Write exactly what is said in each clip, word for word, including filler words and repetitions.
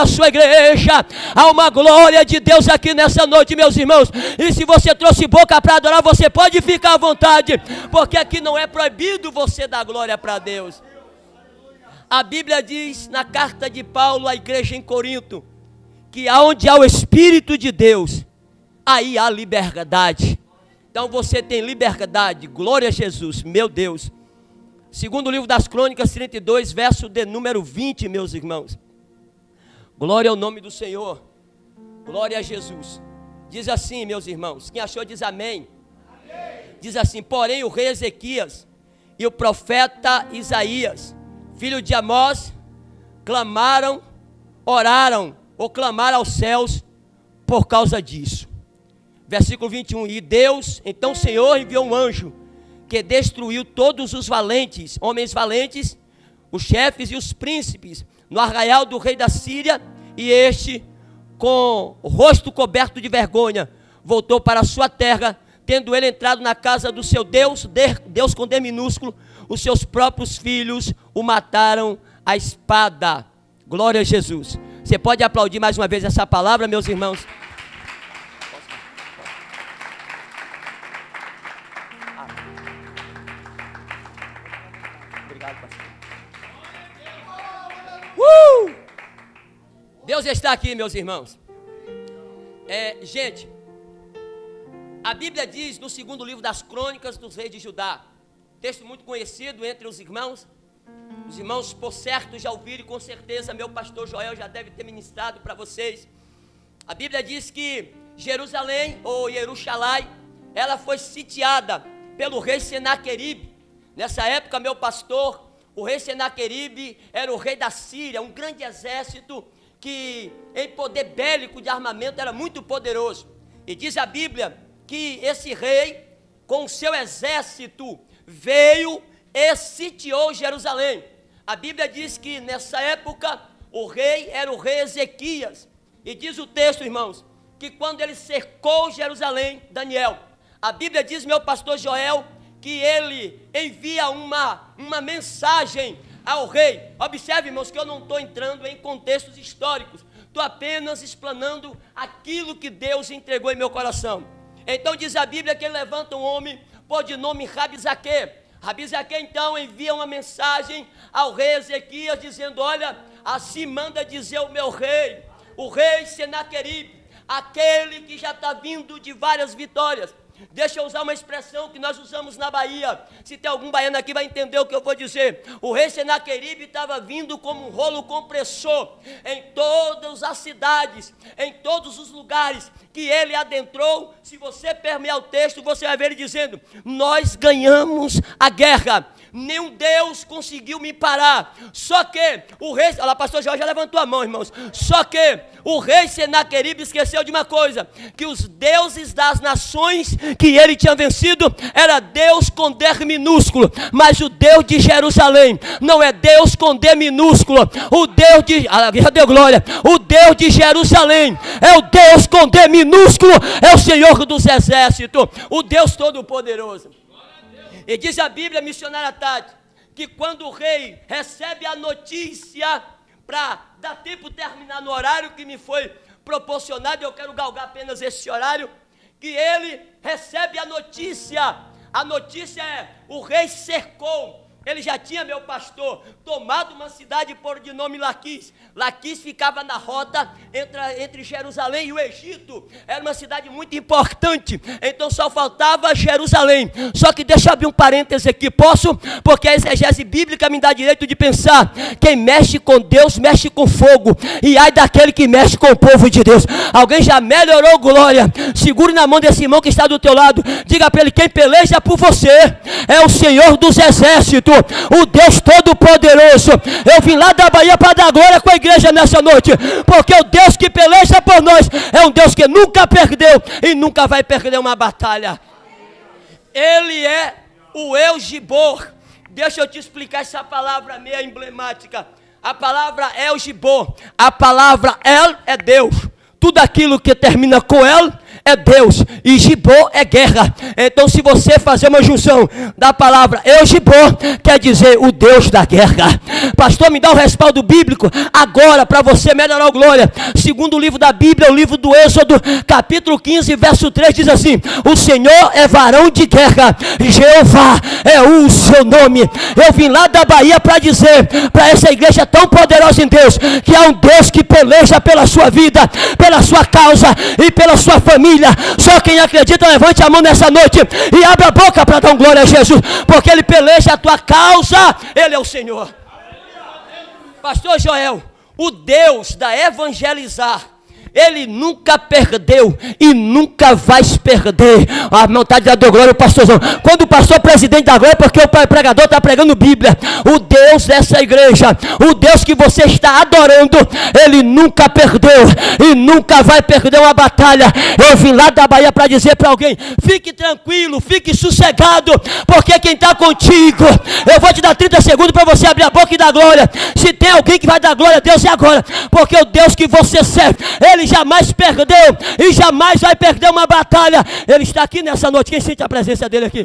a sua igreja. Há uma glória de Deus aqui nessa noite, meus irmãos. E se você trouxe boca para adorar, você pode ficar à vontade, porque aqui não é proibido você dar glória para Deus. A Bíblia diz na carta de Paulo à igreja em Corinto, que aonde há o Espírito de Deus, aí há liberdade. Então você tem liberdade, glória a Jesus, meu Deus. Segundo o livro das Crônicas, trinta e dois, verso de número vinte, meus irmãos. Glória ao nome do Senhor, glória a Jesus. Diz assim, meus irmãos, quem achou diz amém. Amém. Diz assim: porém o rei Ezequias e o profeta Isaías, filho de Amós, clamaram, oraram, ou clamaram aos céus por causa disso. Versículo vinte e um, e Deus, então o Senhor enviou um anjo, que destruiu todos os valentes, homens valentes, os chefes e os príncipes, no arraial do rei da Síria, e este, com o rosto coberto de vergonha, voltou para a sua terra, tendo ele entrado na casa do seu Deus, Deus com D minúsculo, os seus próprios filhos o mataram à espada. Glória a Jesus. Você pode aplaudir mais uma vez essa palavra, meus irmãos? Obrigado, pastor. Uh! Deus está aqui, meus irmãos. É, gente, a Bíblia diz no segundo livro das Crônicas dos Reis de Judá, texto muito conhecido entre os irmãos. Os irmãos, por certo, já ouviram, e com certeza meu pastor Joel já deve ter ministrado para vocês. A Bíblia diz que Jerusalém, ou Jerusalém, ela foi sitiada pelo rei Senaqueribe. Nessa época, meu pastor, o rei Senaqueribe era o rei da Síria, um grande exército que em poder bélico de armamento era muito poderoso. E diz a Bíblia que esse rei, com o seu exército, veio e sitiou Jerusalém. A Bíblia diz que nessa época o rei era o rei Ezequias. E diz o texto, irmãos, que quando ele cercou Jerusalém, Daniel, a Bíblia diz, meu pastor Joel, que ele envia uma, uma mensagem ao rei. Observe, irmãos, que eu não estou entrando em contextos históricos, estou apenas explanando aquilo que Deus entregou em meu coração. Então diz a Bíblia que ele levanta um homem por de nome Rabizaque. Rabizaque então envia uma mensagem ao rei Ezequias dizendo: olha, assim manda dizer o meu rei, o rei Senaqueribe, aquele que já está vindo de várias vitórias. Deixa eu usar uma expressão que nós usamos na Bahia. Se tem algum baiano aqui vai entender o que eu vou dizer. O rei Senaqueribe estava vindo como um rolo compressor em todas as cidades, em todos os lugares que ele adentrou. Se você permear o texto, você vai ver ele dizendo: nós ganhamos a guerra, nenhum Deus conseguiu me parar. Só que o rei, olha lá, pastor Jorge já levantou a mão, irmãos. Só que o rei Senaqueribe esqueceu de uma coisa, que os deuses das nações que ele tinha vencido era Deus com D minúsculo, mas o Deus de Jerusalém não é Deus com D minúsculo. O Deus de, já deu glória, o Deus de Jerusalém é o Deus com D minúsculo, é o Senhor dos exércitos, o Deus todo-poderoso. E diz a Bíblia, missionária Tati, que quando o rei recebe a notícia, para dar tempo de terminar no horário que me foi proporcionado, eu quero galgar apenas esse horário, que ele recebe a notícia. A notícia é: o rei cercou. Ele já tinha, meu pastor, tomado uma cidade por de nome Laquis. Laquis ficava na rota entre, entre Jerusalém e o Egito. Era uma cidade muito importante. Então só faltava Jerusalém. Só que deixa eu abrir um parêntese aqui, posso? Porque a exegese bíblica me dá direito de pensar: quem mexe com Deus, mexe com fogo. E ai daquele que mexe com o povo de Deus. Alguém já melhorou, glória? Segure na mão desse irmão que está do teu lado. Diga para ele: quem peleja por você é o Senhor dos exércitos, o Deus todo-poderoso. Eu vim lá da Bahia para dar glória com a igreja nessa noite, porque o Deus que peleja por nós é um Deus que nunca perdeu e nunca vai perder uma batalha. Ele é o El Gibor. Deixa eu te explicar essa palavra meio emblemática. A palavra El Gibor, a palavra El é Deus. Tudo aquilo que termina com El é Deus e Gibor é guerra. Então, se você fazer uma junção da palavra Eu Gibor, quer dizer o Deus da guerra. Pastor, me dá um respaldo bíblico agora para você melhorar o glória. Segundo o livro da Bíblia, o livro do Êxodo, capítulo quinze, verso três, diz assim: o Senhor é varão de guerra, Jeová é o seu nome. Eu vim lá da Bahia para dizer para essa igreja tão poderosa em Deus, que há um Deus que peleja pela sua vida, pela sua causa e pela sua família. Só quem acredita, levante a mão nessa noite e abra a boca para dar um glória a Jesus, porque Ele peleja a tua causa, Ele é o Senhor. Pastor Joel, o Deus da evangelizar, Ele nunca perdeu e nunca vai perder a vontade da glória, o pastorzão. Quando o pastor presidente da glória, porque o pregador está pregando Bíblia. O Deus dessa igreja, o Deus que você está adorando, Ele nunca perdeu e nunca vai perder uma batalha. Eu vim lá da Bahia para dizer para alguém: fique tranquilo, fique sossegado, porque quem está contigo, eu vou te dar trinta segundos para você abrir a boca e dar glória. Se tem alguém que vai dar glória a Deus, é agora, porque o Deus que você serve, Ele Ele jamais perdeu e jamais vai perder uma batalha. Ele está aqui nessa noite. Quem sente a presença dele aqui?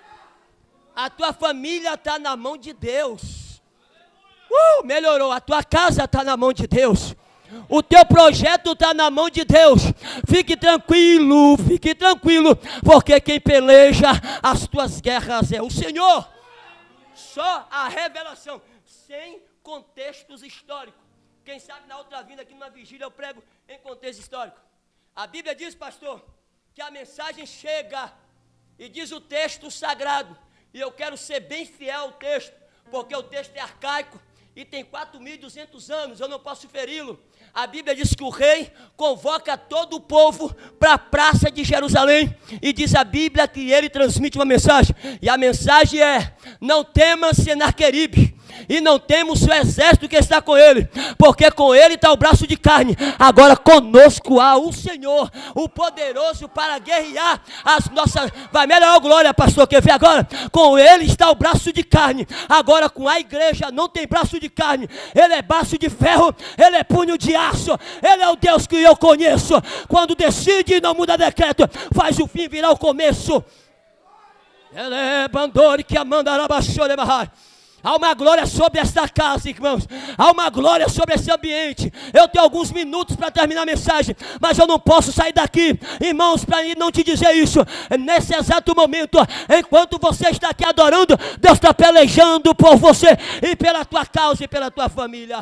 A tua família está na mão de Deus. Uh, melhorou. A tua casa está na mão de Deus. O teu projeto está na mão de Deus. Fique tranquilo, fique tranquilo, porque quem peleja as tuas guerras é o Senhor. Só a revelação, sem contextos históricos. Quem sabe na outra vinda aqui numa vigília eu prego em contexto histórico. A Bíblia diz, pastor, que a mensagem chega e diz o texto sagrado. E eu quero ser bem fiel ao texto, porque o texto é arcaico e tem quatro mil e duzentos anos, eu não posso feri-lo. A Bíblia diz que o rei convoca todo o povo para a praça de Jerusalém. E diz a Bíblia que ele transmite uma mensagem. E a mensagem é: não temas, Senaqueribe, e não temos o exército que está com ele, porque com ele está o braço de carne. Agora conosco há o Senhor, o poderoso para guerrear as nossas... Vai melhorar a glória, pastor, quer ver agora? Com ele está o braço de carne. Agora com a igreja não tem braço de carne. Ele é braço de ferro, ele é punho de aço. Ele é o Deus que eu conheço. Quando decide e não muda decreto, faz o fim virar o começo. Ele é bandori que amandará baixou de barrar. Há uma glória sobre esta casa, irmãos. Há uma glória sobre esse ambiente. Eu tenho alguns minutos para terminar a mensagem, mas eu não posso sair daqui, irmãos, para não te dizer isso. Nesse exato momento, enquanto você está aqui adorando, Deus está pelejando por você e pela tua causa e pela tua família.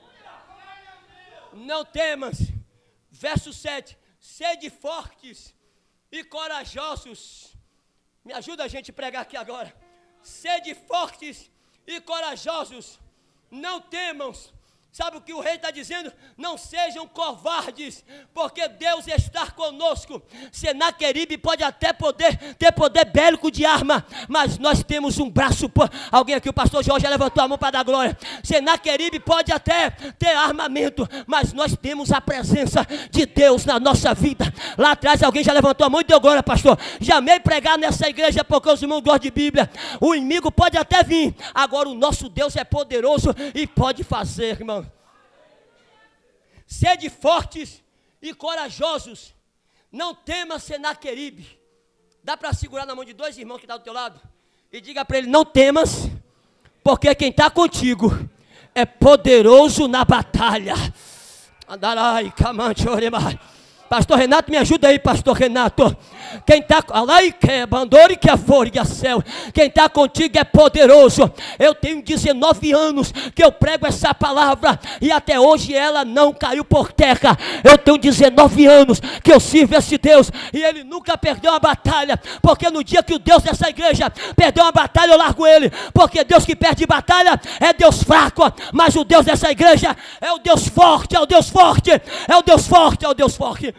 Não temas. Verso sete. Sede fortes e corajosos. Me ajuda a gente a pregar aqui agora. Sede fortes e corajosos, não temam. Sabe o que o rei está dizendo? Não sejam covardes, porque Deus está conosco. Senaqueribe pode até poder ter poder bélico de arma, mas nós temos um braço. Alguém aqui, o pastor Jorge já levantou a mão para dar glória. Senaqueribe pode até ter armamento, mas nós temos a presença de Deus na nossa vida. Lá atrás alguém já levantou a mão e deu glória, pastor. Já amei pregar nessa igreja porque os irmãos gostam de Bíblia. O inimigo pode até vir, agora o nosso Deus é poderoso e pode fazer, irmão. Sede fortes e corajosos, não temas, Senaqueribe. Dá para segurar na mão de dois irmãos que estão do teu lado e diga para ele: não temas, porque quem está contigo é poderoso na batalha. Andarai, camante, oremai. Pastor Renato, me ajuda aí, pastor Renato. Quem está Quem está contigo é poderoso. Eu tenho dezenove anos que eu prego essa palavra e até hoje ela não caiu por terra. Eu tenho dezenove anos que eu sirvo esse Deus e ele nunca perdeu uma batalha. Porque no dia que o Deus dessa igreja perdeu uma batalha, eu largo ele. Porque Deus que perde batalha é Deus fraco, mas o Deus dessa igreja é o Deus forte, é o Deus forte, é o Deus forte, é o Deus forte.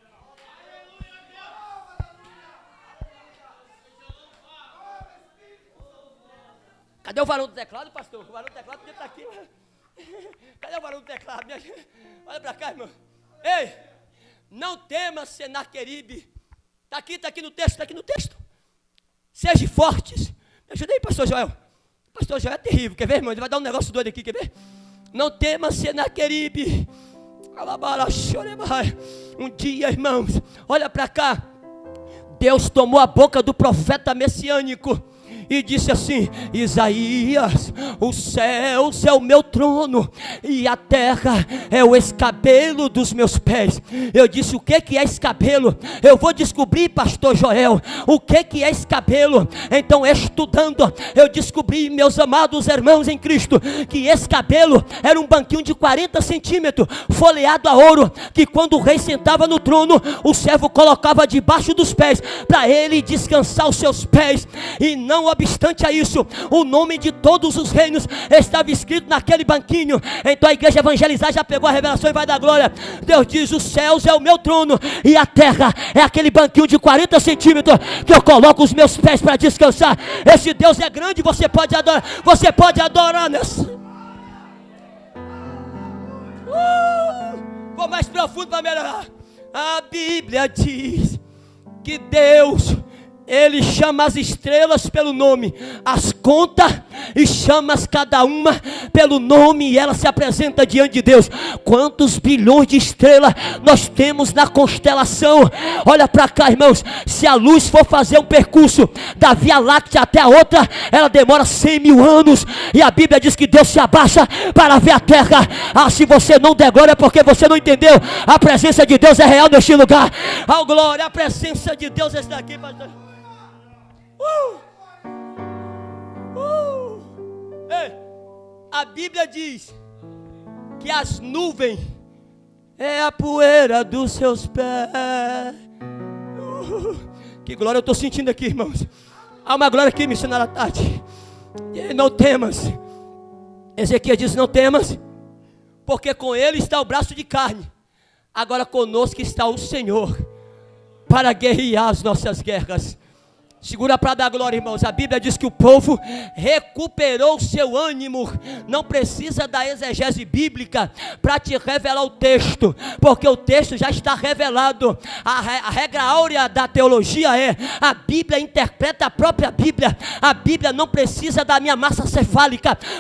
Cadê o varão do teclado, pastor? O varão do teclado podia estar aqui. Cadê o varão do teclado? Olha para cá, irmão. Ei, não temas, Senaqueribe. Está aqui, está aqui no texto, está aqui no texto. Sejam fortes. Me ajuda aí, pastor Joel. O pastor Joel é terrível, quer ver, irmão? Ele vai dar um negócio doido aqui, quer ver? Não temas, Senaqueribe. Um dia, irmãos, olha para cá, Deus tomou a boca do profeta messiânico e disse assim: Isaías, os céus é o meu trono e a terra é o escabelo dos meus pés. Eu disse: o que que é escabelo? Eu vou descobrir, pastor Joel, o que que é escabelo. Então, estudando, eu descobri, meus amados irmãos em Cristo, que escabelo era um banquinho de quarenta centímetros, folheado a ouro, que quando o rei sentava no trono, o servo colocava debaixo dos pés, para ele descansar os seus pés. E não obstante a isso, o nome de todos os reinos estava escrito naquele banquinho. Então a igreja evangelizar já pegou a revelação e vai dar glória. Deus diz: os céus é o meu trono e a terra é aquele banquinho de quarenta centímetros que eu coloco os meus pés para descansar. Esse Deus é grande, você pode adorar, você pode adorar nessa. Uh, vou mais profundo para melhorar. A Bíblia diz que Deus, Ele chama as estrelas pelo nome, as conta e chama cada uma pelo nome, e ela se apresenta diante de Deus. Quantos bilhões de estrelas nós temos na constelação? Olha para cá, irmãos, se a luz for fazer um percurso da Via Láctea até a outra, ela demora cem mil anos, e a Bíblia diz que Deus se abaixa para ver a terra. Ah, se você não der glória é porque você não entendeu. A presença de Deus é real neste lugar. Oh glória, a presença de Deus está aqui, pastor. Uh, uh. Ei, a Bíblia diz que as nuvens é a poeira dos seus pés. Uh, que glória eu estou sentindo aqui, irmãos. Há uma glória aqui, missionária Tati. Não temas. Ezequiel diz: não temas, porque com ele está o braço de carne. Agora conosco está o Senhor para guerrear as nossas guerras. Segura para dar glória, irmãos. A Bíblia diz que o povo recuperou seu ânimo. Não precisa da exegese bíblica para te revelar o texto, porque o texto já está revelado. A, a regra áurea da teologia é: a Bíblia interpreta a própria Bíblia. A Bíblia não precisa da minha massa cefálica